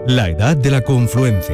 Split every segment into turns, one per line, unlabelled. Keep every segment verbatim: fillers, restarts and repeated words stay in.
La edad de la confluencia.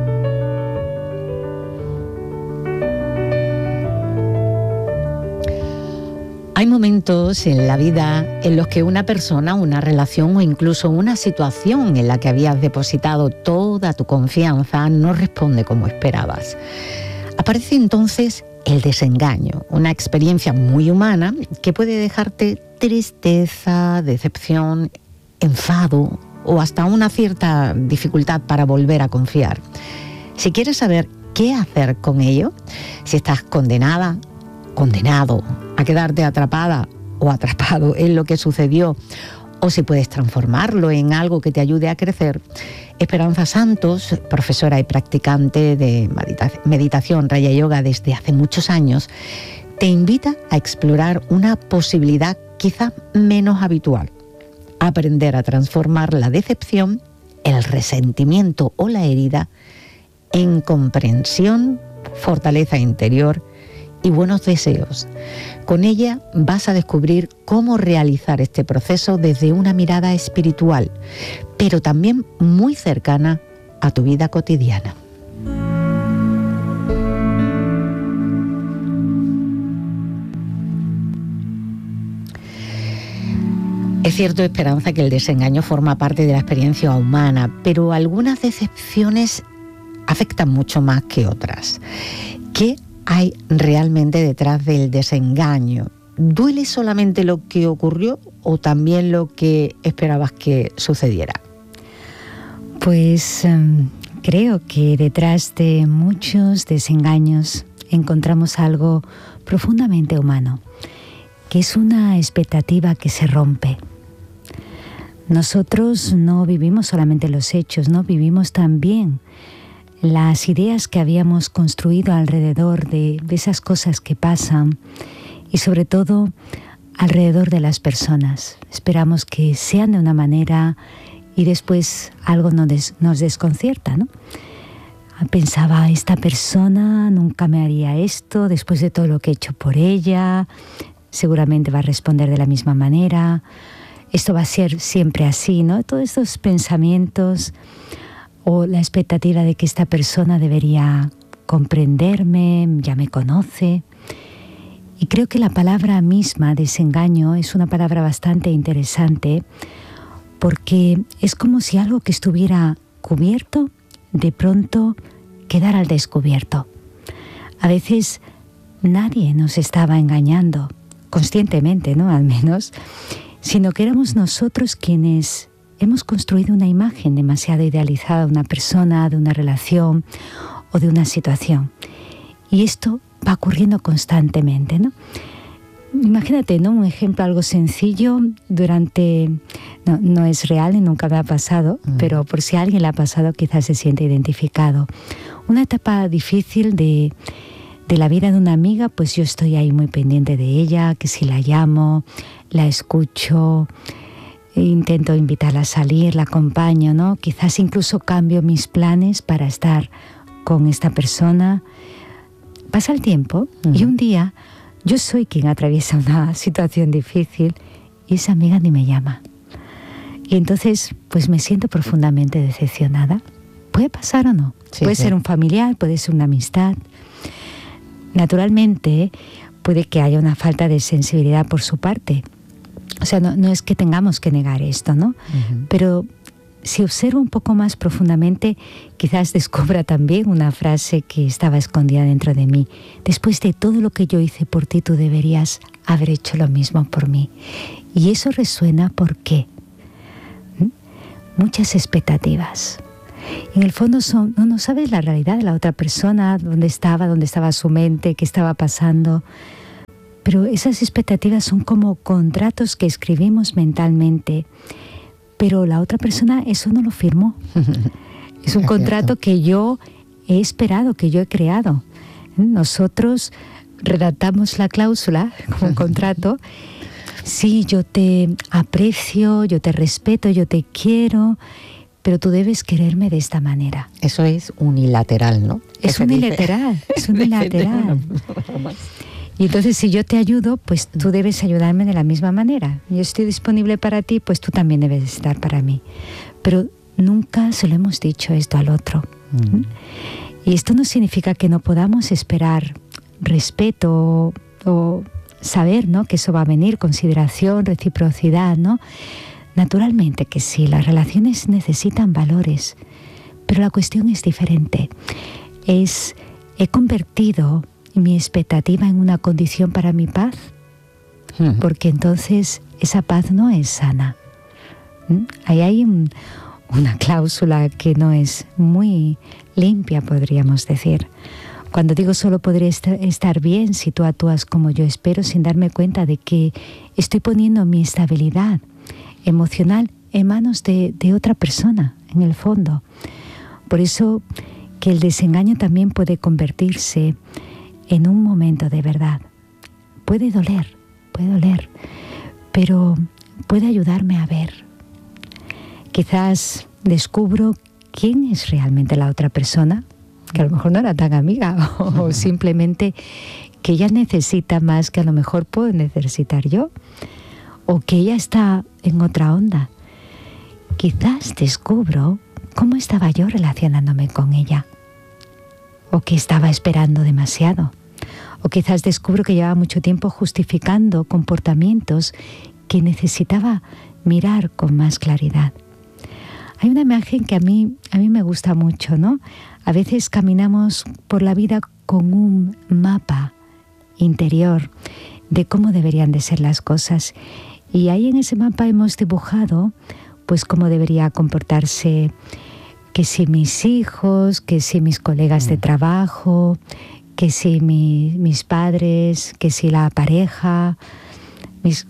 Hay momentos en la vida en los que una persona, una relación o incluso una situación en la que habías depositado toda tu confianza no responde como esperabas. Aparece entonces el desengaño, una experiencia muy humana que puede dejarte tristeza, decepción, enfado o hasta una cierta dificultad para volver a confiar. Si quieres saber qué hacer con ello, si estás condenada, condenado a quedarte atrapada o atrapado en lo que sucedió, o si puedes transformarlo en algo que te ayude a crecer, Esperanza Santos, profesora y practicante de meditación Raya Yoga desde hace muchos años, te invita a explorar una posibilidad quizá menos habitual: aprender a transformar la decepción, el resentimiento o la herida en comprensión, fortaleza interior y buenos deseos. Con ella vas a descubrir cómo realizar este proceso desde una mirada espiritual, pero también muy cercana a tu vida cotidiana. Es cierto, Esperanza, que el desengaño forma parte de la experiencia humana, pero algunas decepciones afectan mucho más que otras. ¿Qué hay realmente detrás del desengaño? ¿Duele solamente lo que ocurrió o también lo que esperabas que sucediera?
Pues um, creo que detrás de muchos desengaños encontramos algo profundamente humano, que es una expectativa que se rompe. Nosotros no vivimos solamente los hechos, ¿no? Vivimos también las ideas que habíamos construido alrededor de, de esas cosas que pasan y sobre todo alrededor de las personas. Esperamos que sean de una manera y después algo nos, des, nos desconcierta, ¿no? Pensaba, esta persona nunca me haría esto después de todo lo que he hecho por ella, seguramente va a responder de la misma manera, esto va a ser siempre así, ¿no? Todos estos pensamientos o la expectativa de que esta persona debería comprenderme, ya me conoce. Y creo que la palabra misma, desengaño, es una palabra bastante interesante porque es como si algo que estuviera cubierto de pronto quedara al descubierto. A veces nadie nos estaba engañando, conscientemente, ¿no? Al menos, sino que éramos nosotros quienes hemos construido una imagen demasiado idealizada de una persona, de una relación o de una situación. Y esto va ocurriendo constantemente, ¿no? Imagínate, ¿no? Un ejemplo algo sencillo durante... No, no es real y nunca me ha pasado, mm. pero por si a alguien le ha pasado quizás se siente identificado. Una etapa difícil de, de la vida de una amiga, pues yo estoy ahí muy pendiente de ella, que si la llamo, la escucho, intento invitarla a salir, la acompaño, ¿no? Quizás incluso cambio mis planes para estar con esta persona. Pasa el tiempo uh-huh. y un día yo soy quien atraviesa una situación difícil y esa amiga ni me llama. Y entonces pues me siento profundamente decepcionada. Puede pasar o no. Sí, puede sí. ser un familiar, puede ser una amistad. Naturalmente puede que haya una falta de sensibilidad por su parte. O sea, no, no es que tengamos que negar esto, ¿no? Uh-huh. Pero si observo un poco más profundamente, quizás descubra también una frase que estaba escondida dentro de mí. Después de todo lo que yo hice por ti, tú deberías haber hecho lo mismo por mí. Y eso resuena, ¿por qué? ¿Mm? Muchas expectativas. En el fondo son, no, no sabes la realidad de la otra persona, dónde estaba, dónde estaba su mente, qué estaba pasando. Pero esas expectativas son como contratos que escribimos mentalmente, pero la otra persona eso no lo firmó. Es un contrato que yo he esperado, que yo he creado. Nosotros redactamos la cláusula como un contrato. Sí, yo te aprecio, yo te respeto, yo te quiero, pero tú debes quererme de esta manera.
Eso es unilateral, ¿no?
Es unilateral, es unilateral. Y entonces si yo te ayudo, pues tú debes ayudarme de la misma manera. Yo estoy disponible para ti, pues tú también debes estar para mí. Pero nunca se lo hemos dicho esto al otro. Mm. Y esto no significa que no podamos esperar respeto o, o saber, ¿no?, que eso va a venir, consideración, reciprocidad, ¿no? Naturalmente que sí, las relaciones necesitan valores, pero la cuestión es diferente. Es, ¿he convertido mi expectativa en una condición para mi paz? Uh-huh. Porque entonces esa paz no es sana. ¿Mm? Ahí hay un, una cláusula que no es muy limpia, podríamos decir. Cuando digo solo podré estar bien si tú actúas como yo espero, sin darme cuenta de que estoy poniendo mi estabilidad emocional en manos de, de otra persona, en el fondo. Por eso que el desengaño también puede convertirse en un momento de verdad. Puede doler, puede doler, pero puede ayudarme a ver. Quizás descubro quién es realmente la otra persona, que a lo mejor no era tan amiga, o simplemente que ella necesita más que a lo mejor puedo necesitar yo, o que ella está en otra onda. Quizás descubro cómo estaba yo relacionándome con ella, o que estaba esperando demasiado, o quizás descubro que llevaba mucho tiempo justificando comportamientos que necesitaba mirar con más claridad. Hay una imagen que a mí, a mí me gusta mucho, ¿no? A veces caminamos por la vida con un mapa interior de cómo deberían de ser las cosas. Y ahí en ese mapa hemos dibujado pues cómo debería comportarse, que si mis hijos, que si mis colegas de trabajo, que si mi, mis padres, que si la pareja, mis...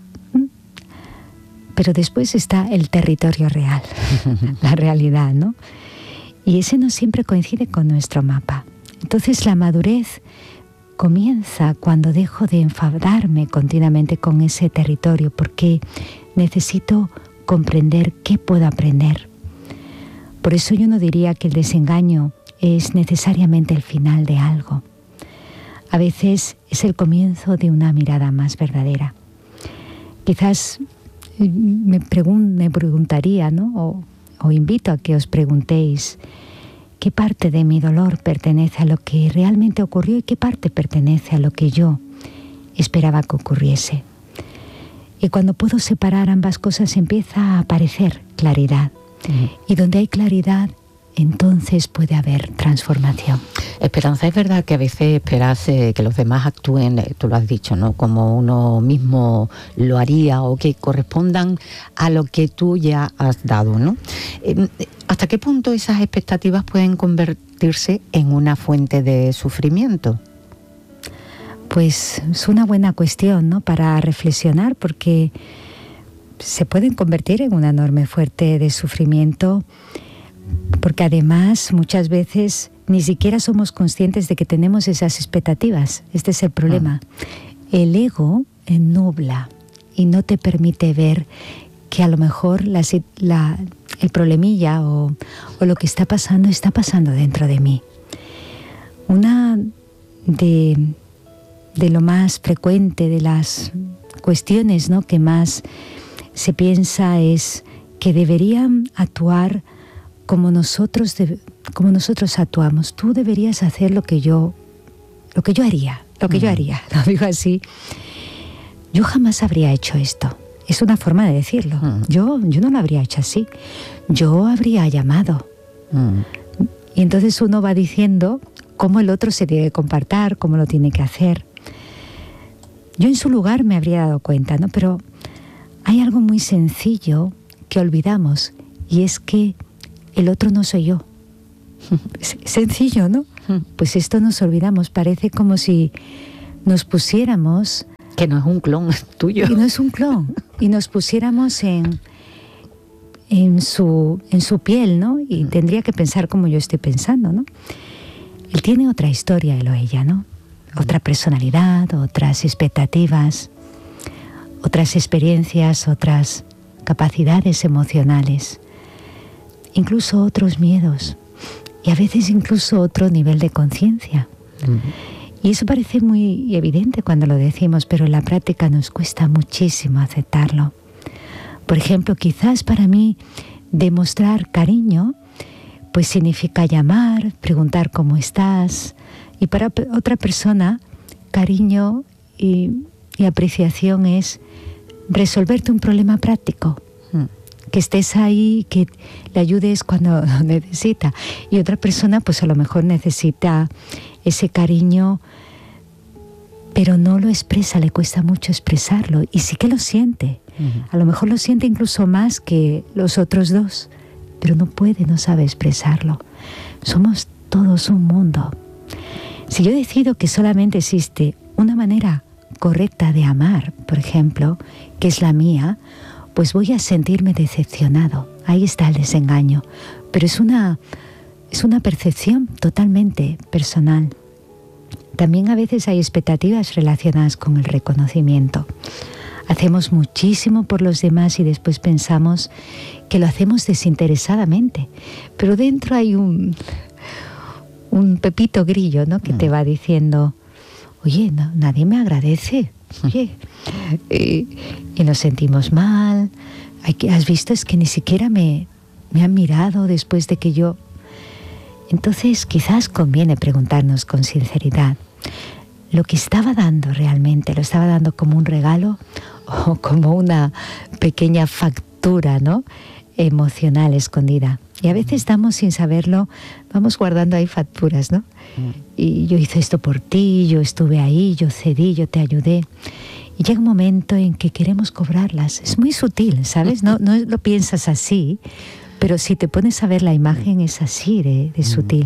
pero después está el territorio real, la realidad, ¿no? Y ese no siempre coincide con nuestro mapa. Entonces la madurez comienza cuando dejo de enfadarme continuamente con ese territorio, porque necesito comprender qué puedo aprender. Por eso yo no diría que el desengaño es necesariamente el final de algo. A veces es el comienzo de una mirada más verdadera. Quizás me, pregun- me preguntaría, ¿no? O, o invito a que os preguntéis qué parte de mi dolor pertenece a lo que realmente ocurrió y qué parte pertenece a lo que yo esperaba que ocurriese. Y cuando puedo separar ambas cosas empieza a aparecer claridad. Uh-huh. Y donde hay claridad, entonces puede haber transformación.
Esperanza, es verdad que a veces esperas eh, que los demás actúen, eh, tú lo has dicho, ¿no?, como uno mismo lo haría, o que correspondan a lo que tú ya has dado, ¿no? Eh, ¿Hasta qué punto esas expectativas pueden convertirse en una fuente de sufrimiento?
Pues es una buena cuestión, ¿no?, para reflexionar, porque se pueden convertir en una enorme fuente de sufrimiento, porque además muchas veces ni siquiera somos conscientes de que tenemos esas expectativas. Este es el problema. El ego nubla y no te permite ver que a lo mejor la, la, el problemilla o, o lo que está pasando está pasando dentro de mí. Una de, de lo más frecuente, de las cuestiones, ¿no?, que más se piensa es que deberían actuar como nosotros, de, como nosotros actuamos. Tú deberías hacer lo que yo, lo que yo haría, lo que mm. yo haría, lo digo así. Yo jamás habría hecho esto. Es una forma de decirlo. Mm. Yo, yo no lo habría hecho así. Yo habría llamado. Mm. Y entonces uno va diciendo cómo el otro se tiene que comportar, cómo lo tiene que hacer. Yo en su lugar me habría dado cuenta, ¿no? Pero hay algo muy sencillo que olvidamos, y es que el otro no soy yo. Es sencillo, ¿no? Pues esto nos olvidamos. Parece como si nos pusiéramos...
Que no es un clon tuyo.
Y no es un clon. Y nos pusiéramos en, en, su, en su piel, ¿no? Y tendría que pensar como yo estoy pensando, ¿no? Él tiene otra historia, él o ella, ¿no? Otra personalidad, otras expectativas, otras experiencias, otras capacidades emocionales, incluso otros miedos y a veces incluso otro nivel de conciencia. Uh-huh. Y eso parece muy evidente cuando lo decimos, pero en la práctica nos cuesta muchísimo aceptarlo. Por ejemplo, quizás para mí demostrar cariño, pues significa llamar, preguntar cómo estás. Y para otra persona, cariño y, y apreciación es resolverte un problema práctico. Mm. Que estés ahí, que le ayudes cuando necesita. Y otra persona, pues a lo mejor necesita ese cariño, pero no lo expresa, le cuesta mucho expresarlo. Y sí que lo siente. Uh-huh. A lo mejor lo siente incluso más que los otros dos, pero no puede, no sabe expresarlo. Somos todos un mundo. Si yo decido que solamente existe una manera correcta de amar, por ejemplo, que es la mía, pues voy a sentirme decepcionado. Ahí está el desengaño. Pero es una, es una percepción totalmente personal. También a veces hay expectativas relacionadas con el reconocimiento. Hacemos muchísimo por los demás y después pensamos que lo hacemos desinteresadamente. Pero dentro hay un, un pepito grillo, ¿no?, que te va diciendo, oye, no, nadie me agradece. Oye, y, y nos sentimos mal. ¿Has visto? Es que ni siquiera me, me han mirado después de que yo... Entonces quizás conviene preguntarnos con sinceridad, ¿lo que estaba dando realmente, lo estaba dando como un regalo o como una pequeña factura, ¿no?, emocional escondida? Y a veces estamos sin saberlo, vamos guardando ahí facturas, ¿no? Y yo hice esto por ti, yo estuve ahí, yo cedí, yo te ayudé. Y llega un momento en que queremos cobrarlas. Es muy sutil, ¿sabes? No, no lo piensas así, pero si te pones a ver la imagen es así de, de sutil.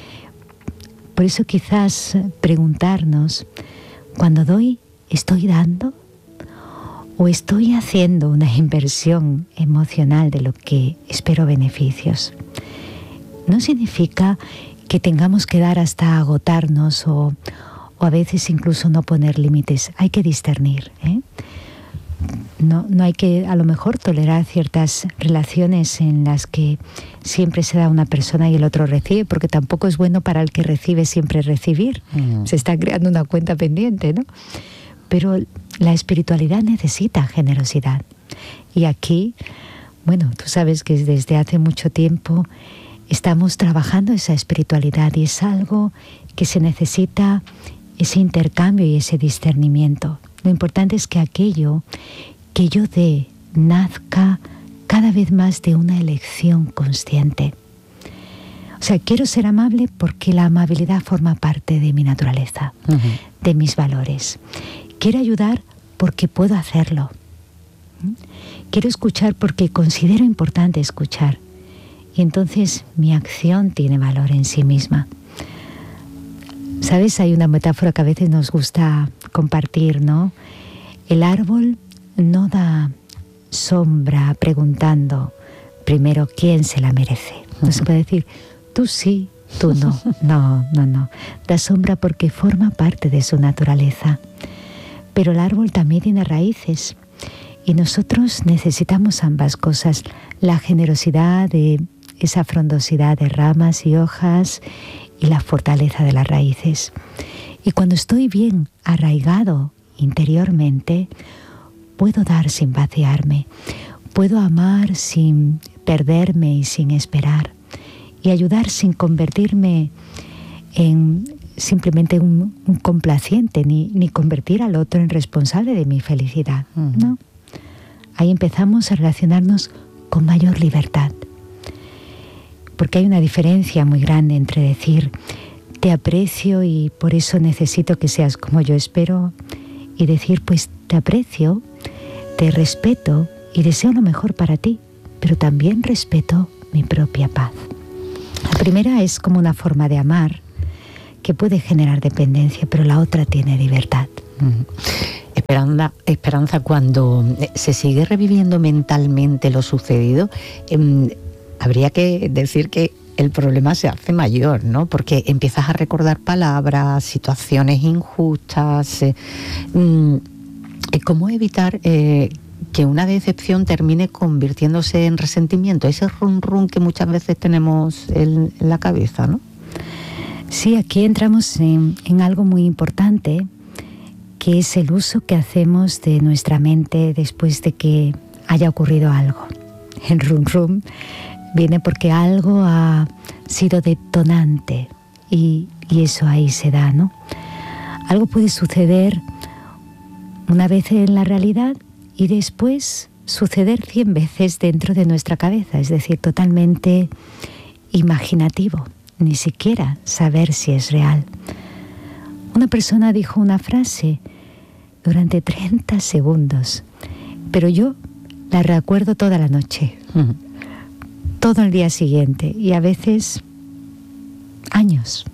Por eso quizás preguntarnos, cuando doy, ¿estoy dando? ¿O estoy haciendo una inversión emocional de lo que espero beneficios? No significa que tengamos que dar hasta agotarnos o, o a veces incluso no poner límites. Hay que discernir, ¿eh? No, no hay que a lo mejor tolerar ciertas relaciones en las que siempre se da una persona y el otro recibe, porque tampoco es bueno para el que recibe siempre recibir. Mm. Se está creando una cuenta pendiente, ¿no? Pero la espiritualidad necesita generosidad. Y aquí, bueno, tú sabes que desde hace mucho tiempo estamos trabajando esa espiritualidad y es algo que se necesita, ese intercambio y ese discernimiento. Lo importante es que aquello que yo dé nazca cada vez más de una elección consciente. O sea, quiero ser amable porque la amabilidad forma parte de mi naturaleza, uh-huh. de mis valores. Quiero ayudar porque puedo hacerlo. Quiero escuchar porque considero importante escuchar. Y entonces mi acción tiene valor en sí misma. ¿Sabes? Hay una metáfora que a veces nos gusta compartir, ¿no? El árbol no da sombra preguntando primero quién se la merece. No se puede decir, tú sí, tú no. No, no, no. Da sombra porque forma parte de su naturaleza. Pero el árbol también tiene raíces. Y nosotros necesitamos ambas cosas. La generosidad de esa frondosidad de ramas y hojas y la fortaleza de las raíces. Y cuando estoy bien arraigado interiormente, puedo dar sin vaciarme, puedo amar sin perderme y sin esperar, y ayudar sin convertirme en simplemente un, un complaciente, ni, ni convertir al otro en responsable de mi felicidad, uh-huh. ¿no? Ahí empezamos a relacionarnos con mayor libertad. Porque hay una diferencia muy grande entre decir, te aprecio y por eso necesito que seas como yo espero, y decir, pues te aprecio, te respeto y deseo lo mejor para ti, pero también respeto mi propia paz. La primera es como una forma de amar que puede generar dependencia, pero la otra tiene libertad.
Uh-huh. Esperanza, Esperanza, cuando se sigue reviviendo mentalmente lo sucedido, eh, habría que decir que el problema se hace mayor, ¿no? Porque empiezas a recordar palabras, situaciones injustas. Eh, ¿Cómo evitar eh, que una decepción termine convirtiéndose en resentimiento? Ese run run que muchas veces tenemos en, en la cabeza, ¿no?
Sí, aquí entramos en, en algo muy importante, que es el uso que hacemos de nuestra mente después de que haya ocurrido algo. el rum rum, viene porque algo ha sido detonante y, y eso ahí se da, ¿no? Algo puede suceder una vez en la realidad y después suceder cien veces dentro de nuestra cabeza, es decir, totalmente imaginativo, ni siquiera saber si es real. Una persona dijo una frase durante treinta segundos, pero yo la recuerdo toda la noche, uh-huh. todo el día siguiente y a veces años.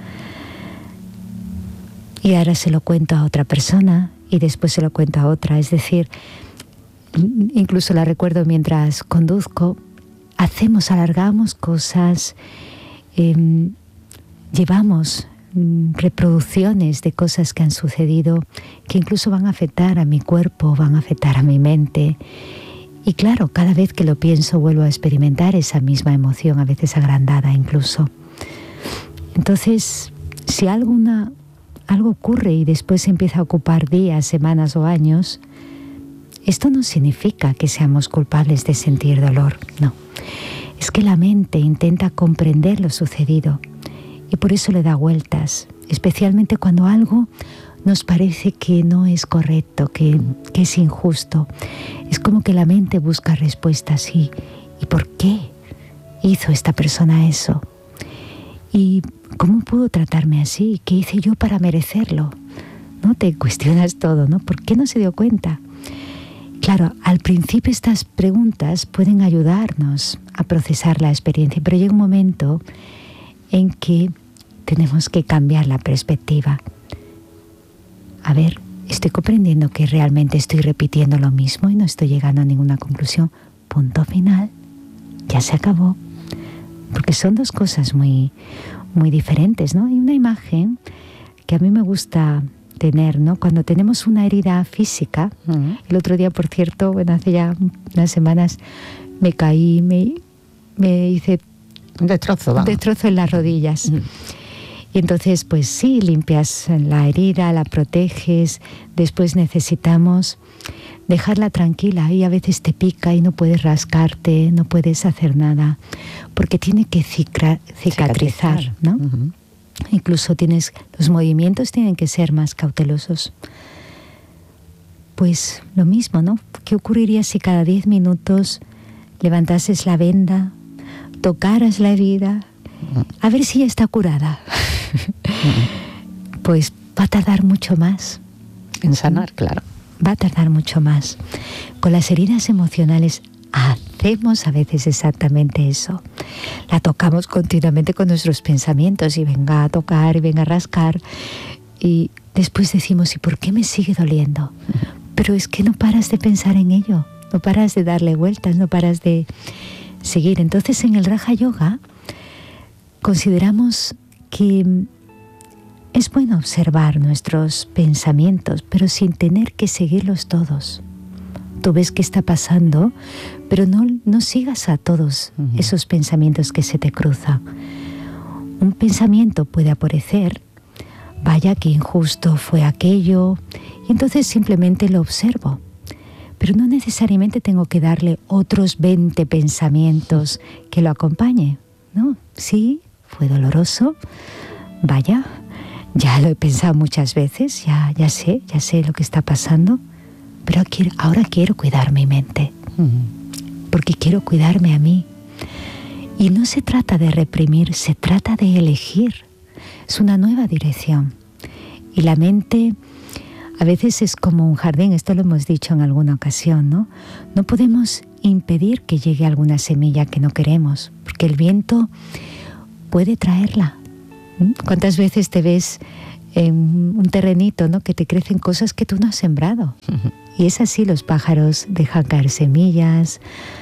Y ahora se lo cuento a otra persona y después se lo cuento a otra, es decir, incluso la recuerdo mientras conduzco. Hacemos, alargamos cosas, eh, llevamos reproducciones de cosas que han sucedido que incluso van a afectar a mi cuerpo, van a afectar a mi mente. Y claro, cada vez que lo pienso vuelvo a experimentar esa misma emoción, a veces agrandada incluso. Entonces, si alguna, algo ocurre y después empieza a ocupar días, semanas o años, esto no significa que seamos culpables de sentir dolor, no. Es que la mente intenta comprender lo sucedido y por eso le da vueltas, especialmente cuando algo nos parece que no es correcto, que, que es injusto. Es como que la mente busca respuestas. ¿Y, ¿y por qué hizo esta persona eso? ¿Y cómo pudo tratarme así? ¿Qué hice yo para merecerlo? ¿No? Te cuestionas todo, ¿no? ¿Por qué no se dio cuenta? Claro, al principio estas preguntas pueden ayudarnos a procesar la experiencia, pero llega un momento en que tenemos que cambiar la perspectiva. A ver, estoy comprendiendo que realmente estoy repitiendo lo mismo y no estoy llegando a ninguna conclusión. Punto final. Ya se acabó. Porque son dos cosas muy, muy diferentes, ¿no? Hay una imagen que a mí me gusta tener, ¿no? Cuando tenemos una herida física, uh-huh. el otro día, por cierto, bueno, hace ya unas semanas, me caí, me, me hice
un destrozo,
un destrozo en las rodillas. Uh-huh. Y entonces, pues sí, limpias la herida, la proteges, después necesitamos dejarla tranquila y a veces te pica y no puedes rascarte, no puedes hacer nada, porque tiene que cicra, cicatrizar, cicatrizar, ¿no? Uh-huh. Incluso tienes, los movimientos tienen que ser más cautelosos. Pues lo mismo, ¿no? ¿Qué ocurriría si cada diez minutos levantases la venda, tocaras la herida, a ver si ya está curada? Pues va a tardar mucho más.
En sanar, claro.
Va a tardar mucho más. Con las heridas emocionales hacemos a veces exactamente eso. La tocamos continuamente con nuestros pensamientos y venga a tocar y venga a rascar y después decimos, ¿y por qué me sigue doliendo? Pero es que no paras de pensar en ello, no paras de darle vueltas, no paras de seguir. Entonces en el Raja Yoga consideramos que es bueno observar nuestros pensamientos, pero sin tener que seguirlos todos. Tú ves qué está pasando, pero no, no sigas a todos uh-huh. esos pensamientos que se te cruzan. Un pensamiento puede aparecer, vaya que injusto fue aquello, y entonces simplemente lo observo. Pero no necesariamente tengo que darle otros veinte pensamientos que lo acompañen, ¿no? Sí, fue doloroso, vaya, ya lo he pensado muchas veces, ya, ya sé, ya sé lo que está pasando, pero quiero, ahora quiero cuidar mi mente, uh-huh. porque quiero cuidarme a mí. Y no se trata de reprimir, se trata de elegir. Es una nueva dirección. Y la mente a veces es como un jardín, esto lo hemos dicho en alguna ocasión, ¿no? No podemos impedir que llegue alguna semilla que no queremos, porque el viento puede traerla. ¿Cuántas veces te ves en un terrenito, ¿no? que te crecen cosas que tú no has sembrado? Uh-huh. Y es así, los pájaros dejan caer semillas.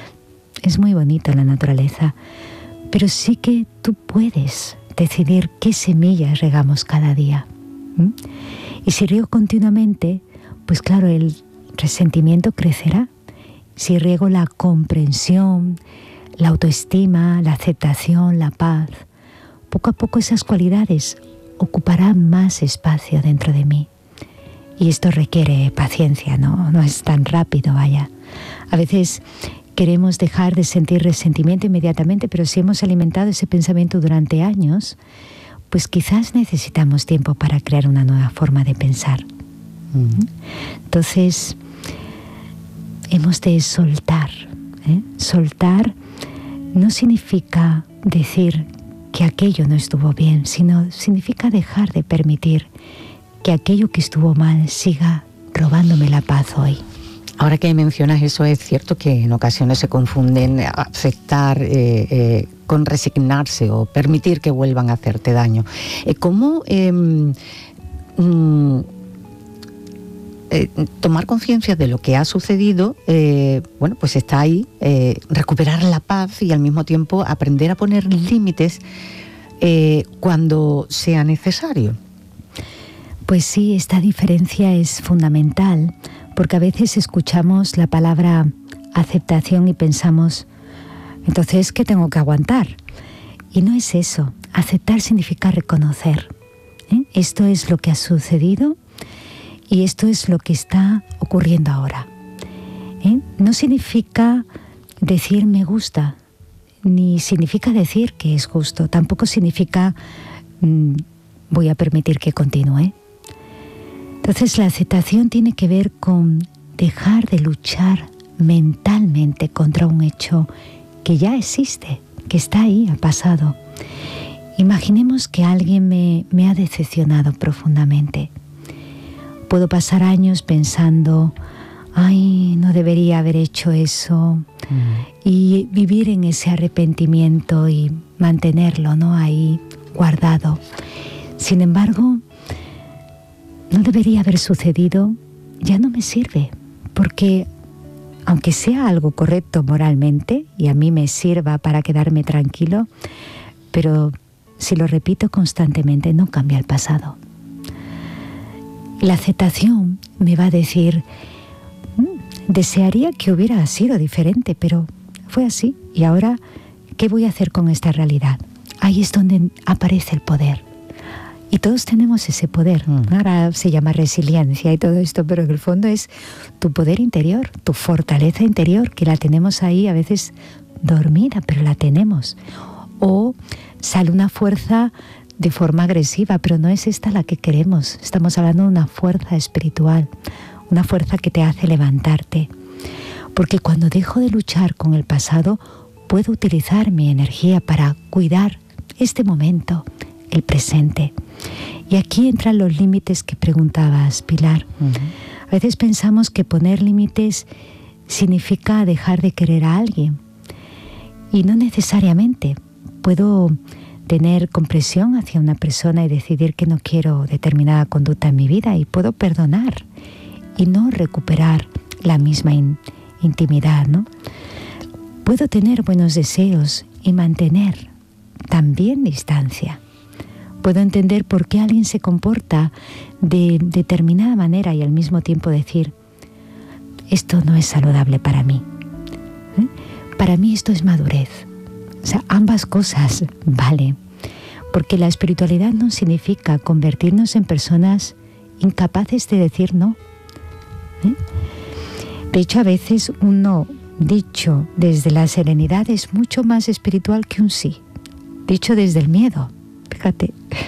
Es muy bonita la naturaleza, pero sí que tú puedes decidir qué semillas regamos cada día. ¿Mm? Y si riego continuamente, pues claro, el resentimiento crecerá. Si riego la comprensión, la autoestima, la aceptación, la paz, poco a poco esas cualidades ocuparán más espacio dentro de mí. Y esto requiere paciencia, ¿no? No es tan rápido, vaya. A veces queremos dejar de sentir resentimiento inmediatamente, pero si hemos alimentado ese pensamiento durante años, pues quizás necesitamos tiempo para crear una nueva forma de pensar. Mm. Entonces, hemos de soltar. ¿eh? Soltar no significa decir que aquello no estuvo bien, sino significa dejar de permitir que aquello que estuvo mal siga robándome la paz hoy.
Ahora que mencionas eso, es cierto que en ocasiones se confunden aceptar eh, eh, con resignarse o permitir que vuelvan a hacerte daño. Eh, ¿Cómo eh, mm, eh, tomar conciencia de lo que ha sucedido? Eh, bueno, pues está ahí, eh, recuperar la paz y al mismo tiempo aprender a poner límites eh, cuando sea necesario.
Pues sí, esta diferencia es fundamental, porque a veces escuchamos la palabra aceptación y pensamos, entonces, ¿qué tengo que aguantar? Y no es eso. Aceptar significa reconocer. ¿eh? Esto es lo que ha sucedido y esto es lo que está ocurriendo ahora. ¿eh? No significa decir me gusta, ni significa decir que es justo. Tampoco significa mmm, voy a permitir que continúe. Entonces la aceptación tiene que ver con dejar de luchar mentalmente contra un hecho que ya existe, que está ahí, ha pasado. Imaginemos que alguien me, me ha decepcionado profundamente. Puedo pasar años pensando, ay, no debería haber hecho eso, mm. y vivir en ese arrepentimiento y mantenerlo, ¿no? ahí guardado. Sin embargo, no debería haber sucedido, ya no me sirve, porque aunque sea algo correcto moralmente y a mí me sirva para quedarme tranquilo, pero si lo repito constantemente no cambia el pasado. La aceptación me va a decir, mmm, desearía que hubiera sido diferente, pero fue así y ahora, ¿qué voy a hacer con esta realidad? Ahí es donde aparece el poder. Y todos tenemos ese poder. Mm. Ahora se llama resiliencia y todo esto, pero en el fondo es tu poder interior, tu fortaleza interior, que la tenemos ahí a veces dormida, pero la tenemos. O sale una fuerza de forma agresiva, pero no es esta la que queremos. Estamos hablando de una fuerza espiritual, una fuerza que te hace levantarte. Porque cuando dejo de luchar con el pasado, puedo utilizar mi energía para cuidar este momento, el presente. Y aquí entran los límites que preguntabas, Pilar. Uh-huh. A veces pensamos que poner límites significa dejar de querer a alguien. Y no necesariamente. Puedo tener comprensión hacia una persona y decidir que no quiero determinada conducta en mi vida, y puedo perdonar y no recuperar la misma in- intimidad, ¿no? Puedo tener buenos deseos y mantener también distancia. Puedo entender por qué alguien se comporta de determinada manera y al mismo tiempo decir, esto no es saludable para mí. ¿Eh? Para mí esto es madurez. O sea, ambas cosas vale. Porque la espiritualidad no significa convertirnos en personas incapaces de decir no. ¿Eh? De hecho, a veces un no dicho desde la serenidad es mucho más espiritual que un sí, dicho desde el miedo. Fíjate,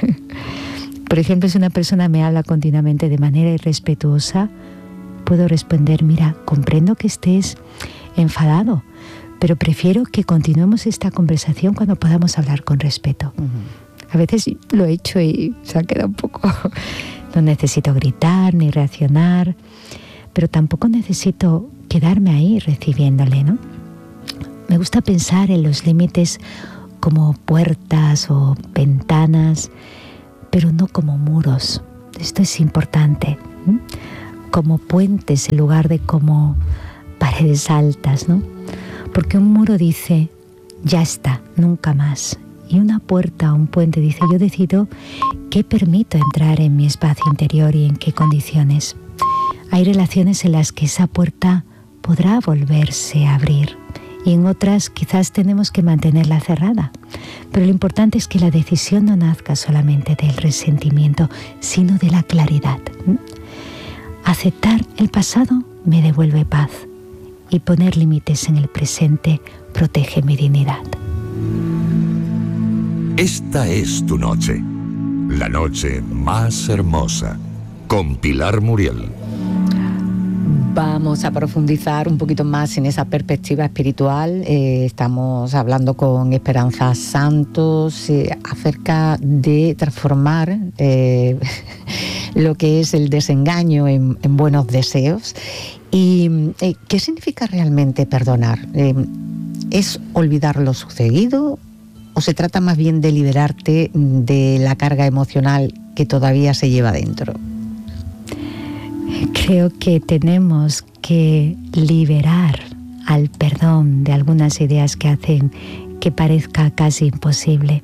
por ejemplo, si una persona me habla continuamente de manera irrespetuosa, puedo responder, mira, comprendo que estés enfadado, pero prefiero que continuemos esta conversación cuando podamos hablar con respeto. Uh-huh. A veces lo he hecho y se ha quedado un poco... No necesito gritar ni reaccionar, pero tampoco necesito quedarme ahí recibiéndole, ¿no? Me gusta pensar en los límites como puertas o ventanas, pero no como muros. Esto es importante. ¿eh? Como puentes en lugar de como paredes altas, ¿no? Porque un muro dice, ya está, nunca más. Y una puerta o un puente dice, yo decido qué permito entrar en mi espacio interior y en qué condiciones. Hay relaciones en las que esa puerta podrá volverse a abrir, y en otras quizás tenemos que mantenerla cerrada. Pero lo importante es que la decisión no nazca solamente del resentimiento, sino de la claridad. Aceptar el pasado me devuelve paz y poner límites en el presente protege mi dignidad.
Esta es tu noche, la noche más hermosa, con Pilar Muriel.
Vamos a profundizar un poquito más en esa perspectiva espiritual. Eh, estamos hablando con Esperanza Santos eh, acerca de transformar eh, lo que es el desengaño en, en buenos deseos. ¿Y eh, qué significa realmente perdonar? Eh, ¿Es olvidar lo sucedido o se trata más bien de liberarte de la carga emocional que todavía se lleva dentro?
Creo que tenemos que liberar al perdón de algunas ideas que hacen que parezca casi imposible.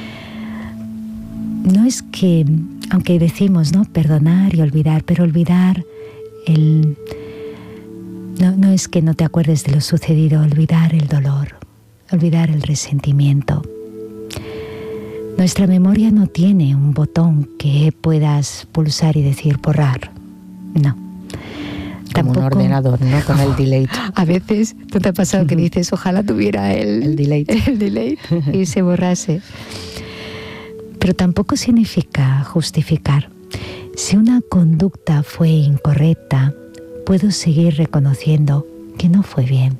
No es que, aunque decimos, ¿no?, perdonar y olvidar, pero olvidar el... No, no es que no te acuerdes de lo sucedido, olvidar el dolor, olvidar el resentimiento. Nuestra memoria no tiene un botón que puedas pulsar y decir borrar. No.
Como tampoco, un ordenador, ¿no? Con el delete.
A veces, ¿no te ha pasado que dices, ojalá tuviera el,
el delete,
el delete y se borrase? Pero tampoco significa justificar. Si una conducta fue incorrecta, puedo seguir reconociendo que no fue bien.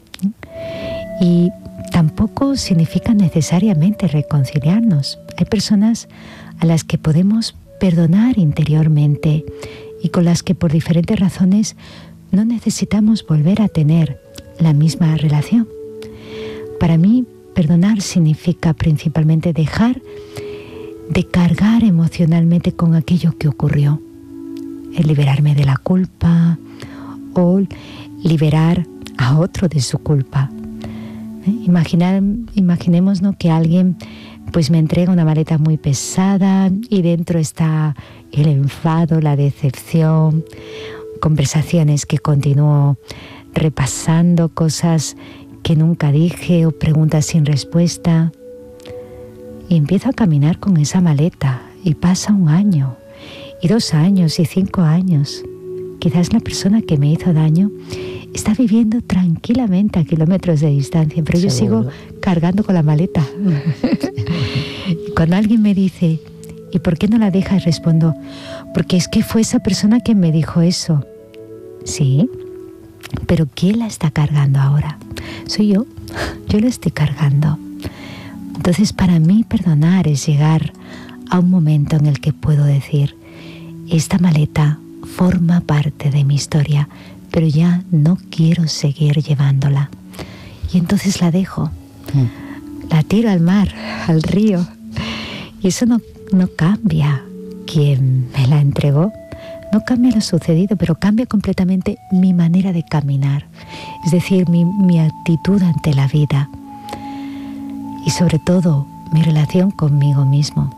Y tampoco significa necesariamente reconciliarnos. Hay personas a las que podemos perdonar interiormente y con las que por diferentes razones no necesitamos volver a tener la misma relación. Para mí, perdonar significa principalmente dejar de cargar emocionalmente con aquello que ocurrió. El liberarme de la culpa o liberar a otro de su culpa. ¿Eh? Imaginar, imaginemos, ¿no?, que alguien pues me entrega una maleta muy pesada y dentro está el enfado, la decepción, conversaciones que continúo repasando, cosas que nunca dije o preguntas sin respuesta. Y empiezo a caminar con esa maleta y pasa un año, y dos años, y cinco años. Quizás la persona que me hizo daño está viviendo tranquilamente a kilómetros de distancia, pero yo sigo cargando con la maleta. Y cuando alguien me dice, ¿y por qué no la dejas?, respondo, porque es que fue esa persona quien me dijo eso. Sí, pero ¿quién la está cargando ahora? Soy yo, yo la estoy cargando. Entonces, para mí, perdonar es llegar a un momento en el que puedo decir, esta maleta forma parte de mi historia, pero ya no quiero seguir llevándola. Y entonces la dejo, mm. la tiro al mar, al río. Y eso no, no cambia quien me la entregó, no cambia lo sucedido, pero cambia completamente mi manera de caminar, es decir, mi, mi actitud ante la vida y sobre todo mi relación conmigo mismo.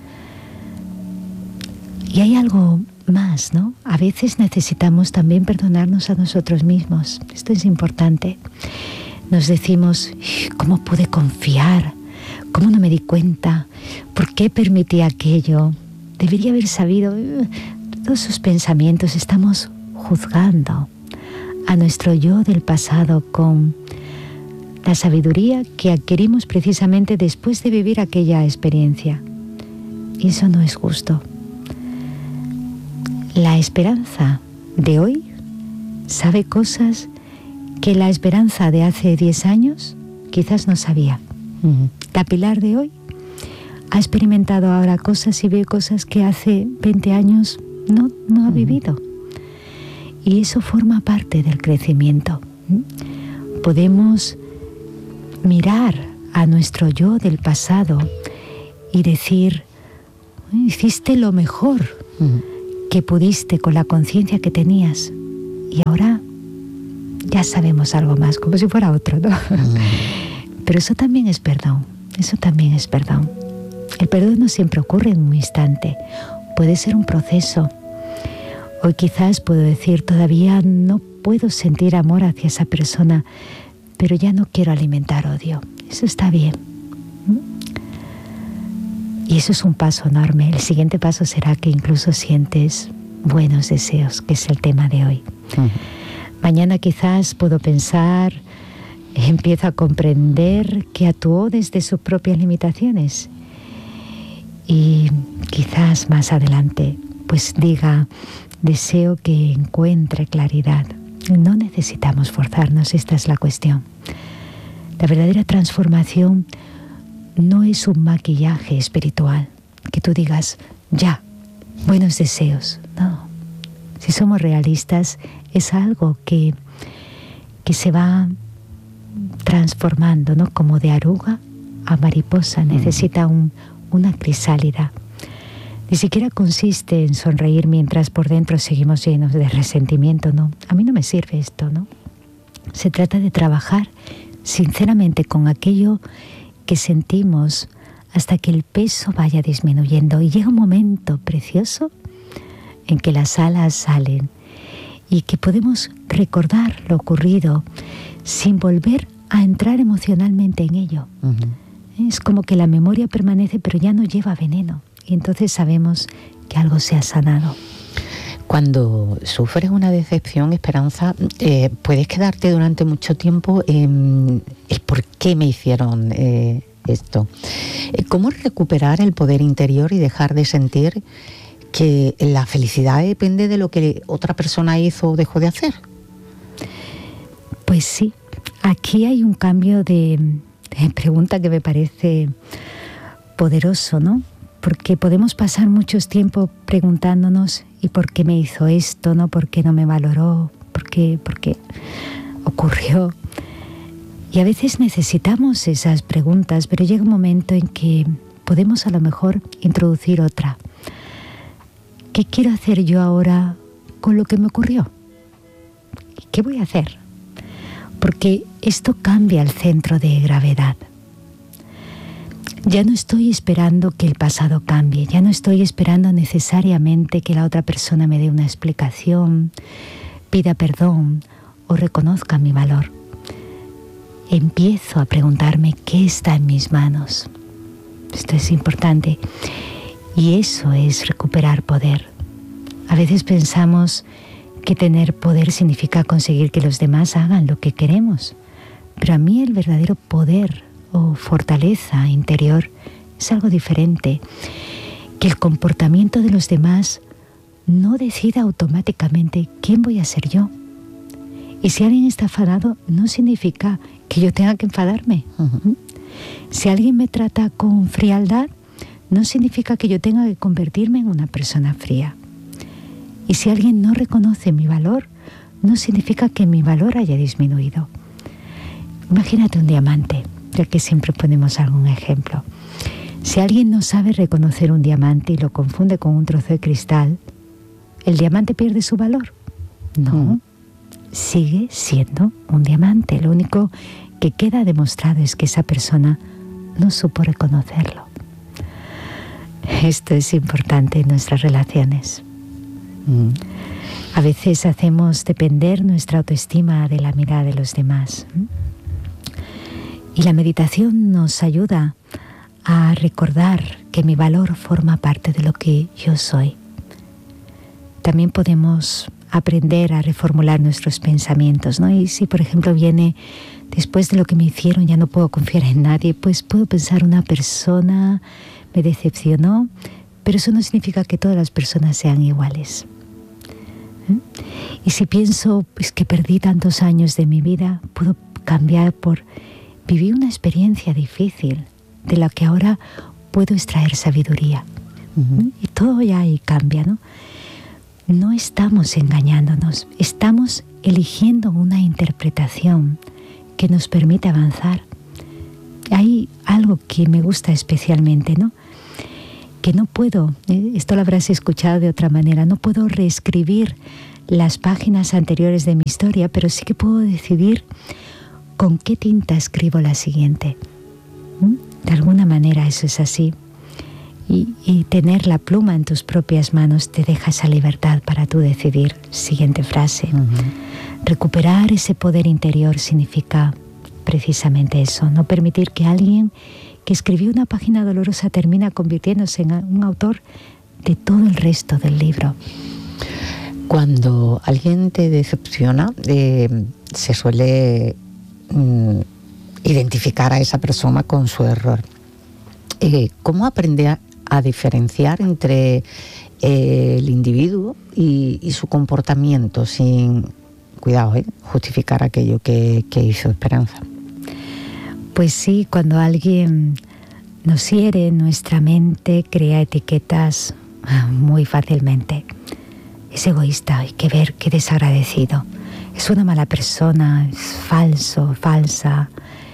Y hay algo más, ¿no? A veces necesitamos también perdonarnos a nosotros mismos. Esto es importante. Nos decimos, ¿cómo pude confiar? ¿Cómo no me di cuenta? ¿Por qué permití aquello? Debería haber sabido. Todos esos pensamientos, estamos juzgando a nuestro yo del pasado con la sabiduría que adquirimos precisamente después de vivir aquella experiencia. Y eso no es justo. La esperanza de hoy sabe cosas que la esperanza de hace diez años quizás no sabía. Uh-huh. La Pilar de hoy ha experimentado ahora cosas y ve cosas que hace veinte años no, no ha uh-huh. vivido. Y eso forma parte del crecimiento. Podemos mirar a nuestro yo del pasado y decir, hiciste lo mejor uh-huh. que pudiste con la conciencia que tenías, y ahora ya sabemos algo más, como si fuera otro, ¿no? Mm. Pero eso también es perdón, eso también es perdón. El perdón no siempre ocurre en un instante, puede ser un proceso. Hoy quizás puedo decir, todavía no puedo sentir amor hacia esa persona, pero ya no quiero alimentar odio. Eso está bien. Y eso es un paso enorme. El siguiente paso será que incluso sientes buenos deseos, que es el tema de hoy. Uh-huh. Mañana quizás puedo pensar, empiezo a comprender que actuó desde sus propias limitaciones. Y quizás más adelante, pues diga, deseo que encuentre claridad. No necesitamos forzarnos, esta es la cuestión. La verdadera transformación no es un maquillaje espiritual, que tú digas, ya, buenos deseos. No, si somos realistas, es algo que, que se va transformando, ¿no? Como de oruga a mariposa, necesita un, una crisálida. Ni siquiera consiste en sonreír mientras por dentro seguimos llenos de resentimiento, ¿no? A mí no me sirve esto, ¿no? Se trata de trabajar sinceramente con aquello que sentimos hasta que el peso vaya disminuyendo. Y llega un momento precioso en que las alas salen y que podemos recordar lo ocurrido sin volver a entrar emocionalmente en ello. Uh-huh. Es como que la memoria permanece, pero ya no lleva veneno. Y entonces sabemos que algo se ha sanado.
Cuando sufres una decepción, Esperanza, eh, puedes quedarte durante mucho tiempo en el por qué me hicieron eh, esto. ¿Cómo recuperar el poder interior y dejar de sentir que la felicidad depende de lo que otra persona hizo o dejó de hacer?
Pues sí, aquí hay un cambio de, de pregunta que me parece poderoso, ¿no? Porque podemos pasar mucho tiempo preguntándonos ¿y por qué me hizo esto? ¿No? ¿Por qué no me valoró? ¿Por qué, por qué ocurrió? Y a veces necesitamos esas preguntas, pero llega un momento en que podemos a lo mejor introducir otra. ¿Qué quiero hacer yo ahora con lo que me ocurrió? ¿Qué voy a hacer? Porque esto cambia el centro de gravedad. Ya no estoy esperando que el pasado cambie, ya no estoy esperando necesariamente que la otra persona me dé una explicación, pida perdón o reconozca mi valor. Empiezo a preguntarme qué está en mis manos. Esto es importante y eso es recuperar poder. A veces pensamos que tener poder significa conseguir que los demás hagan lo que queremos, pero a mí el verdadero poder o fortaleza interior es algo diferente, que el comportamiento de los demás no decida automáticamente quién voy a ser yo. Y si alguien está enfadado, no significa que yo tenga que enfadarme. Uh-huh. Si alguien me trata con frialdad, no significa que yo tenga que convertirme en una persona fría. Y si alguien no reconoce mi valor, no significa que mi valor haya disminuido. Imagínate un diamante, ya que siempre ponemos algún ejemplo. Si alguien no sabe reconocer un diamante y lo confunde con un trozo de cristal, ¿el diamante pierde su valor? No, mm. sigue siendo un diamante. Lo único que queda demostrado es que esa persona no supo reconocerlo. Esto es importante en nuestras relaciones. Mm. A veces hacemos depender nuestra autoestima de la mirada de los demás. Y la meditación nos ayuda a recordar que mi valor forma parte de lo que yo soy. También podemos aprender a reformular nuestros pensamientos, ¿no? Y si, por ejemplo, viene después de lo que me hicieron, ya no puedo confiar en nadie, pues puedo pensar una persona me decepcionó, pero eso no significa que todas las personas sean iguales. ¿Eh? Y si pienso pues, que perdí tantos años de mi vida, puedo cambiar por viví una experiencia difícil de la que ahora puedo extraer sabiduría. Uh-huh. Y todo ya ahí cambia, ¿no? No estamos engañándonos, estamos eligiendo una interpretación que nos permite avanzar. Hay algo que me gusta especialmente, ¿no? Que no puedo, ¿eh? Esto lo habrás escuchado de otra manera, no puedo reescribir las páginas anteriores de mi historia, pero sí que puedo decidir ¿con qué tinta escribo la siguiente? ¿Mm? De alguna manera eso es así. Y, y tener la pluma en tus propias manos te deja esa libertad para tú decidir. Siguiente frase. Uh-huh. Recuperar ese poder interior significa precisamente eso. No permitir que alguien que escribió una página dolorosa termine convirtiéndose en un autor de todo el resto del libro.
Cuando alguien te decepciona, eh, se suele mm, identificar a esa persona con su error. Eh, ¿Cómo aprender a, a diferenciar entre eh, el individuo y, y su comportamiento sin, cuidado, eh, justificar aquello que, que hizo Esperanza?
Pues sí, cuando alguien nos hiere, nuestra mente crea etiquetas muy fácilmente. Es egoísta, hay que ver qué desagradecido. Es una mala persona, es falso, falsa.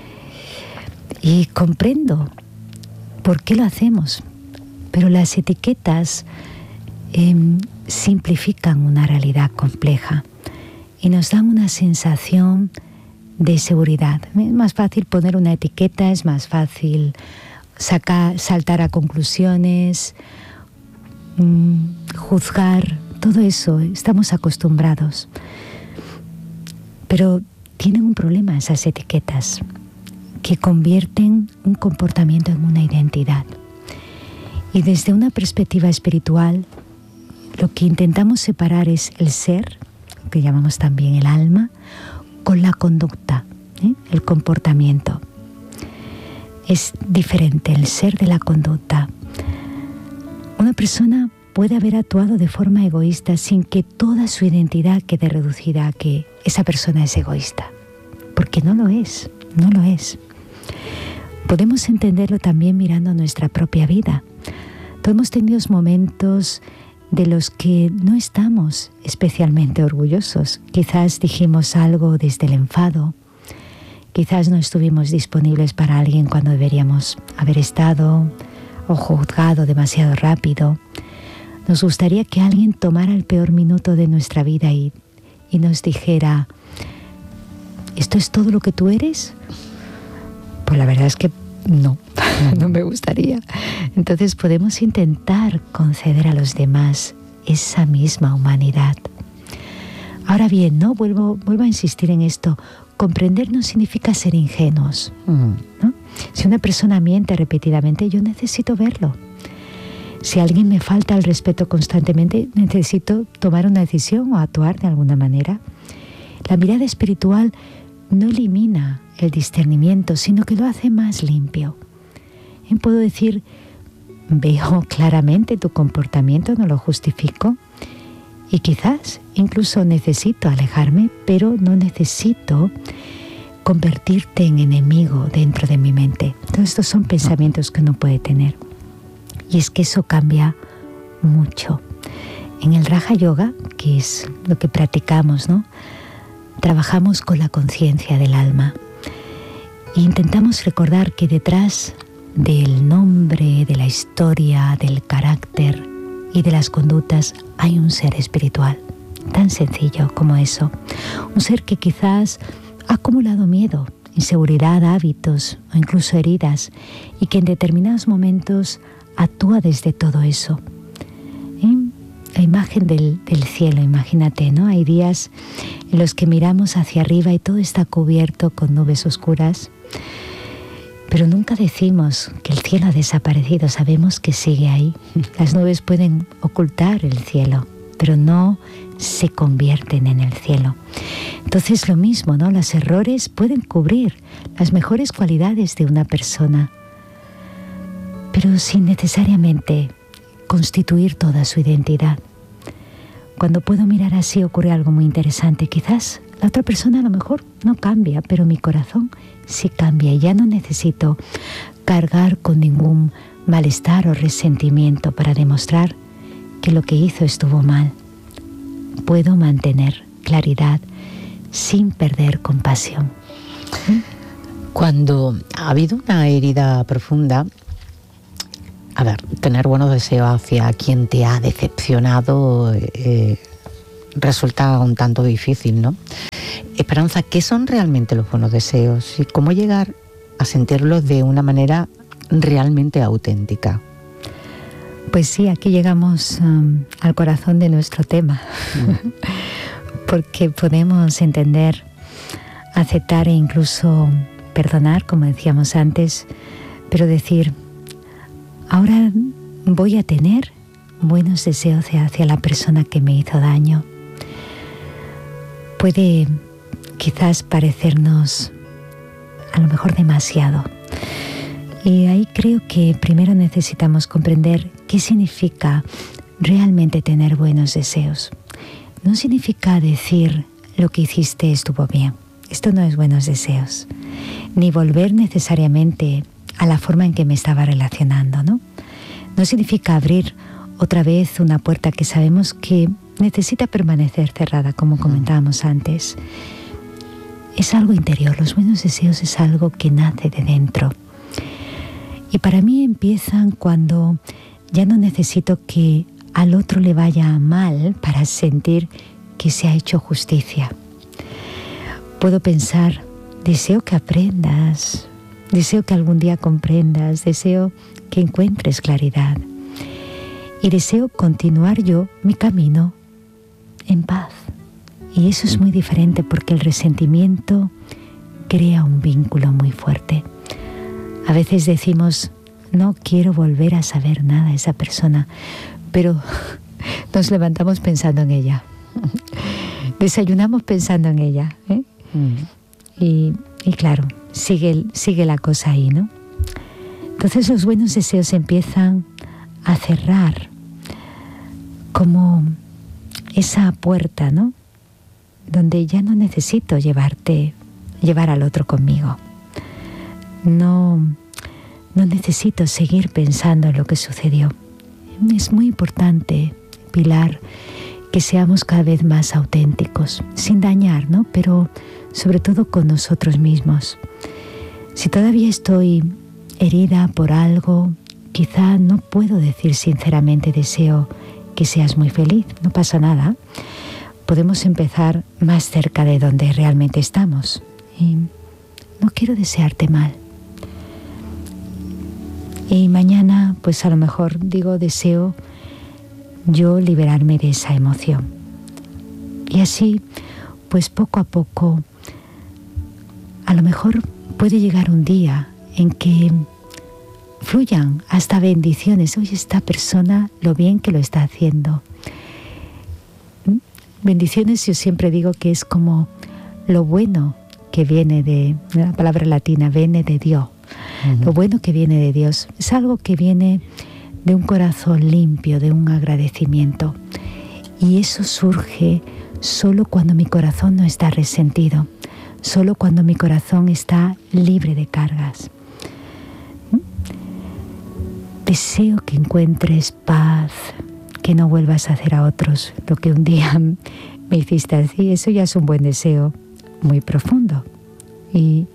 Y comprendo por qué lo hacemos. Pero las etiquetas eh, simplifican una realidad compleja y nos dan una sensación de seguridad. Es más fácil poner una etiqueta, es más fácil sacar, saltar a conclusiones, mmm, juzgar. Todo eso, estamos acostumbrados. Pero tienen un problema esas etiquetas, que convierten un comportamiento en una identidad. Y desde una perspectiva espiritual, lo que intentamos separar es el ser, que llamamos también el alma, con la conducta, ¿eh? El comportamiento. Es diferente el ser de la conducta. Una persona puede haber actuado de forma egoísta sin que toda su identidad quede reducida a que esa persona es egoísta, porque no lo es, no lo es. Podemos entenderlo también mirando nuestra propia vida. Todos hemos tenido momentos de los que no estamos especialmente orgullosos. Quizás dijimos algo desde el enfado, quizás no estuvimos disponibles para alguien cuando deberíamos haber estado, o juzgado demasiado rápido. Nos gustaría que alguien tomara el peor minuto de nuestra vida y, y nos dijera: ¿esto es todo lo que tú eres? Pues la verdad es que no, no me gustaría. Entonces podemos intentar conceder a los demás esa misma humanidad. Ahora bien, no vuelvo, vuelvo a insistir en esto. Comprender no significa ser ingenuos, ¿no? Si una persona miente repetidamente, yo necesito verlo. Si alguien me falta el respeto constantemente, necesito tomar una decisión o actuar de alguna manera. La mirada espiritual no elimina el discernimiento, sino que lo hace más limpio. Y puedo decir: veo claramente tu comportamiento, no lo justifico, y quizás incluso necesito alejarme, pero no necesito convertirte en enemigo dentro de mi mente. Todos estos son pensamientos que uno puede tener. Y es que eso cambia mucho. En el Raja Yoga, que es lo que practicamos, ¿no?, trabajamos con la conciencia del alma e intentamos recordar que detrás del nombre, de la historia, del carácter y de las conductas hay un ser espiritual, tan sencillo como eso. Un ser que quizás ha acumulado miedo, inseguridad, hábitos o incluso heridas, y que en determinados momentos actúa desde todo eso. ¿Eh? La imagen del, del cielo, imagínate, ¿no? Hay días en los que miramos hacia arriba y todo está cubierto con nubes oscuras, pero nunca decimos que el cielo ha desaparecido, sabemos que sigue ahí. Las nubes pueden ocultar el cielo, pero no se convierten en el cielo. Entonces lo mismo, ¿no? Los errores pueden cubrir las mejores cualidades de una persona, pero sin necesariamente constituir toda su identidad. Cuando puedo mirar así ocurre algo muy interesante. Quizás la otra persona a lo mejor no cambia, pero mi corazón sí cambia y ya no necesito cargar con ningún malestar o resentimiento para demostrar que lo que hizo estuvo mal. Puedo mantener claridad sin perder compasión.
Cuando ha habido una herida profunda, a ver, tener buenos deseos hacia quien te ha decepcionado eh, resulta un tanto difícil, ¿no? Esperanza, ¿qué son realmente los buenos deseos? ¿Y cómo llegar a sentirlos de una manera realmente auténtica?
Pues sí, aquí llegamos um, al corazón de nuestro tema, mm. porque podemos entender, aceptar e incluso perdonar, como decíamos antes, pero decir: ahora voy a tener buenos deseos hacia la persona que me hizo daño. puede quizás parecernos a lo mejor demasiado. Y ahí creo que primero necesitamos comprender qué significa realmente tener buenos deseos. No significa decir lo que hiciste estuvo bien. Esto no es buenos deseos. Ni volver necesariamente a la forma en que me estaba relacionando, ¿no? No significa abrir otra vez una puerta que sabemos que necesita permanecer cerrada, como comentábamos antes. Es algo interior. Los buenos deseos es algo que nace de dentro. Y para mí empiezan cuando ya no necesito que al otro le vaya mal para sentir que se ha hecho justicia. Puedo pensar, deseo que aprendas, deseo que algún día comprendas, deseo que encuentres claridad y deseo continuar yo mi camino en paz. Y eso es muy diferente porque el resentimiento crea un vínculo muy fuerte. A veces decimos, no quiero volver a saber nada de esa persona, pero nos levantamos pensando en ella. Desayunamos pensando en ella, ¿eh? Mm. Y, y claro, sigue, sigue la cosa ahí, ¿no? Entonces los buenos deseos empiezan a cerrar como esa puerta, ¿no? Donde ya no necesito llevarte, llevar al otro conmigo. No, no necesito seguir pensando en lo que sucedió. Es muy importante, Pilar, que seamos cada vez más auténticos, sin dañar, ¿no? Pero sobre todo con nosotros mismos. Si todavía estoy herida por algo, quizá no puedo decir sinceramente deseo que seas muy feliz, no pasa nada. Podemos empezar más cerca de donde realmente estamos. Y no quiero desearte mal. Y mañana, pues a lo mejor digo, deseo yo liberarme de esa emoción. Y así, pues poco a poco, a lo mejor puede llegar un día en que fluyan hasta bendiciones. Oye, esta persona, lo bien que lo está haciendo. Bendiciones, yo siempre digo que es como lo bueno que viene de, la palabra latina, viene de Dios. Uh-huh. Lo bueno que viene de Dios es algo que viene de un corazón limpio, de un agradecimiento. Y eso surge solo cuando mi corazón no está resentido, solo cuando mi corazón está libre de cargas. Deseo que encuentres paz, que no vuelvas a hacer a otros lo que un día me hiciste así. Eso ya es un buen deseo muy profundo. Y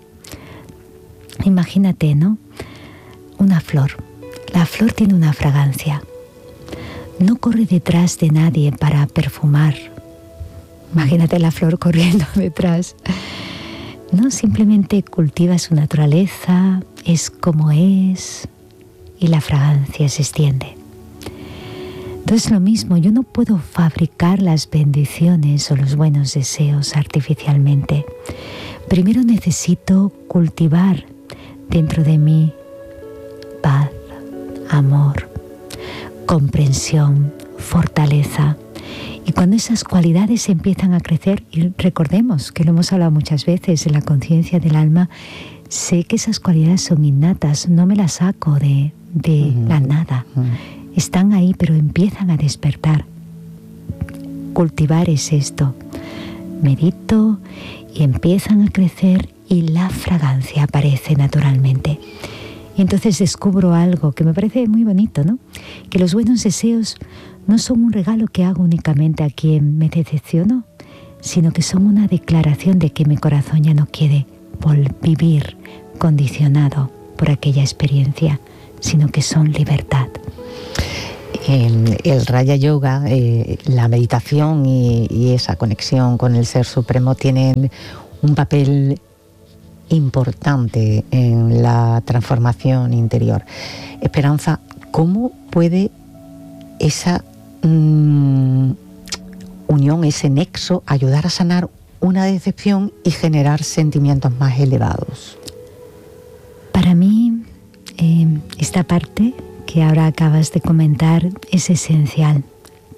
imagínate, ¿no? Una flor. La flor tiene una fragancia. No corre detrás de nadie para perfumar. Imagínate la flor corriendo detrás. No, simplemente cultiva su naturaleza, es como es, y la fragancia se extiende. Entonces lo mismo, yo no puedo fabricar las bendiciones o los buenos deseos artificialmente. Primero necesito cultivar dentro de mí paz, amor, comprensión, fortaleza. Y cuando esas cualidades empiezan a crecer, y recordemos que lo hemos hablado muchas veces en la conciencia del alma, sé que esas cualidades son innatas, no me las saco de, de uh-huh. la nada. Uh-huh. Están ahí, pero empiezan a despertar. Cultivar es esto. Medito y empiezan a crecer y la fragancia aparece naturalmente. Y entonces descubro algo que me parece muy bonito, ¿no? Que los buenos deseos no son un regalo que hago únicamente a quien me decepcionó, sino que son una declaración de que mi corazón ya no quiere vivir condicionado por aquella experiencia, sino que son libertad.
El, el Raya Yoga, eh, la meditación y, y esa conexión con el Ser Supremo tienen un papel importante en la transformación interior. Esperanza, ¿cómo puede esa mmm, unión, ese nexo, ayudar a sanar una decepción y generar sentimientos más elevados?
Para mí, eh, esta parte que ahora acabas de comentar es esencial.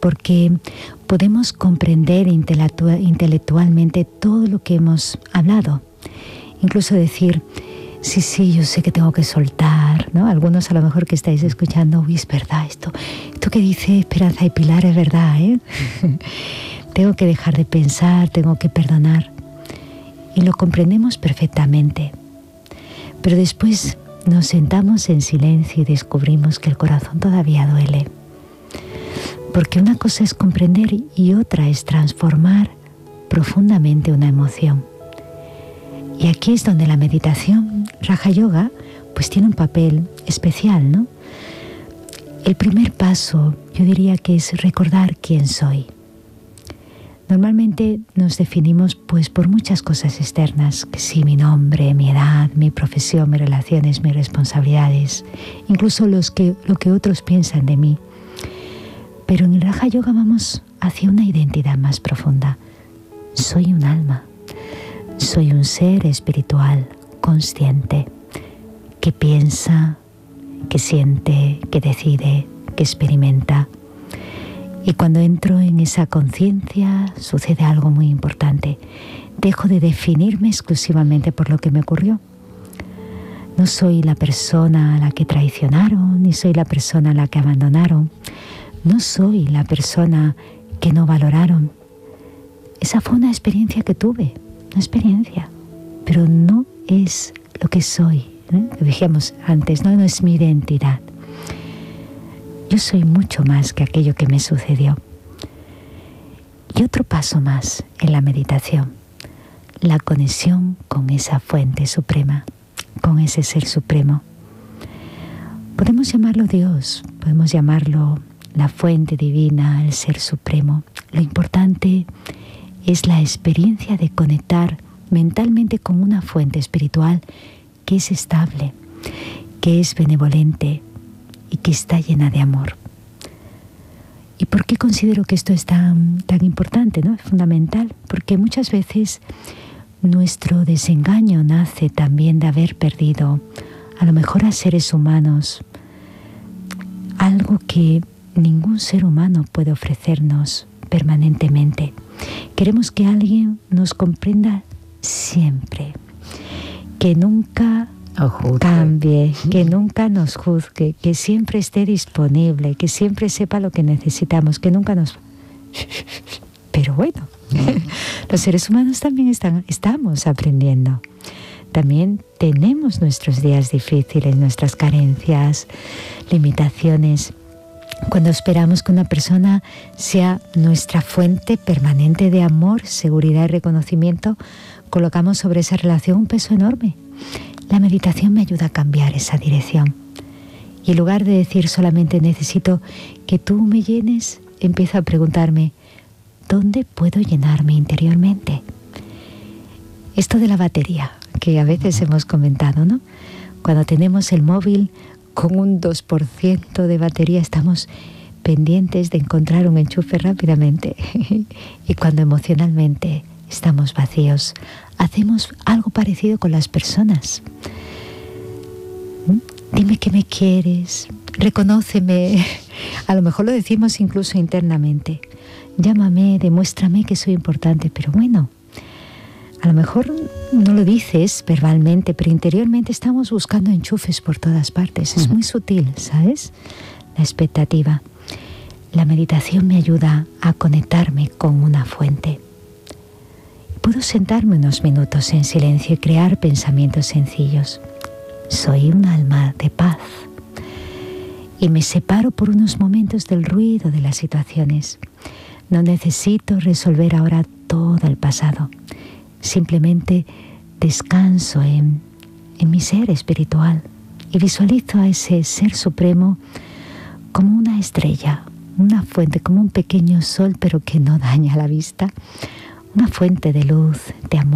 porque podemos comprender intelectu- intelectualmente todo lo que hemos hablado. Incluso decir, sí, sí, yo sé que tengo que soltar, ¿no? Algunos a lo mejor que estáis escuchando, uy, es verdad esto. Esto que dice Esperanza y Pilar es verdad, ¿eh? Tengo que dejar de pensar, tengo que perdonar. Y lo comprendemos perfectamente. Pero después nos sentamos en silencio y descubrimos que el corazón todavía duele. Porque una cosa es comprender y otra es transformar profundamente una emoción. Y aquí es donde la meditación Raja Yoga pues tiene un papel especial, ¿no? El primer paso yo diría que es recordar quién soy. Normalmente nos definimos pues por muchas cosas externas, que sí, mi nombre, mi edad, mi profesión, mis relaciones, mis responsabilidades, incluso los que, lo que otros piensan de mí. Pero en el Raja Yoga vamos hacia una identidad más profunda. Soy un alma, soy un ser espiritual, consciente, que piensa, que siente, que decide, que experimenta. Y cuando entro en esa conciencia sucede algo muy importante. Dejo de definirme exclusivamente por lo que me ocurrió. No soy la persona a la que traicionaron, ni soy la persona a la que abandonaron. No soy la persona que no valoraron. Esa fue una experiencia que tuve, una experiencia, pero no es lo que soy, ¿eh? Lo dijimos antes, ¿no? No es mi identidad. Yo soy mucho más que aquello que me sucedió. Y otro paso más en la meditación, la conexión con esa fuente suprema, con ese ser supremo. Podemos llamarlo Dios, podemos llamarlo la fuente divina, el ser supremo. Lo importante es la experiencia de conectar mentalmente con una fuente espiritual que es estable, que es benevolente, y que está llena de amor. ¿Y por qué considero que esto es tan, tan importante, ¿no? Es fundamental, porque muchas veces nuestro desengaño nace también de haber perdido, a lo mejor a seres humanos, algo que ningún ser humano puede ofrecernos permanentemente. Queremos que alguien nos comprenda siempre, que nunca cambie, que nunca nos juzgue, que siempre esté disponible, que siempre sepa lo que necesitamos, que nunca nos... Pero bueno, los seres humanos también están, estamos aprendiendo. También tenemos nuestros días difíciles, nuestras carencias, limitaciones. Cuando esperamos que una persona sea nuestra fuente permanente de amor, seguridad y reconocimiento, colocamos sobre esa relación un peso enorme. La meditación me ayuda a cambiar esa dirección. Y en lugar de decir solamente necesito que tú me llenes, empiezo a preguntarme, ¿dónde puedo llenarme interiormente? Esto de la batería, que a veces hemos comentado, ¿no? Cuando tenemos el móvil con un dos por ciento de batería, estamos pendientes de encontrar un enchufe rápidamente. Y cuando emocionalmente estamos vacíos, hacemos algo parecido con las personas. Dime que me quieres, reconóceme. A lo mejor lo decimos incluso internamente. Llámame, demuéstrame que soy importante. Pero bueno, a lo mejor no lo dices verbalmente, pero interiormente estamos buscando enchufes por todas partes. Es muy sutil, ¿sabes? La expectativa. La meditación me ayuda a conectarme con una fuente. Puedo sentarme unos minutos en silencio y crear pensamientos sencillos. Soy un alma de paz. Y me separo por unos momentos del ruido de las situaciones. No necesito resolver ahora todo el pasado. Simplemente descanso en, en mi ser espiritual y visualizo a ese ser supremo como una estrella, una fuente, como un pequeño sol, pero que no daña la vista. Una fuente de luz, de amor.